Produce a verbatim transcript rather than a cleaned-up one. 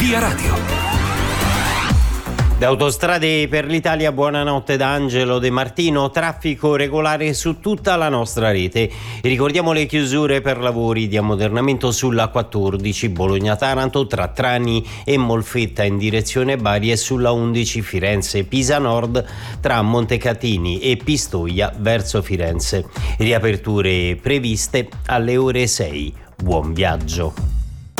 Via Radio. Da Autostrade per l'Italia, buonanotte da Angelo De Martino. Traffico regolare su tutta la nostra rete. Ricordiamo le chiusure per lavori di ammodernamento sulla quattordici Bologna-Taranto tra Trani e Molfetta in direzione Bari e sulla undici Firenze-Pisa Nord tra Montecatini e Pistoia verso Firenze. Riaperture previste alle ore sei. Buon viaggio.